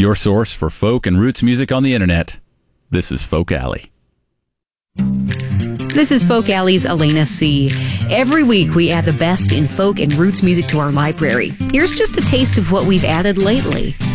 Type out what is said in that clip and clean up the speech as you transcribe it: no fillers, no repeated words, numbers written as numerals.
your source for folk and roots music on the internet. This is Folk Alley. This is Folk Alley's Elena C. Every week we add the best in folk and roots music to our library. Here's just a taste of what we've added lately.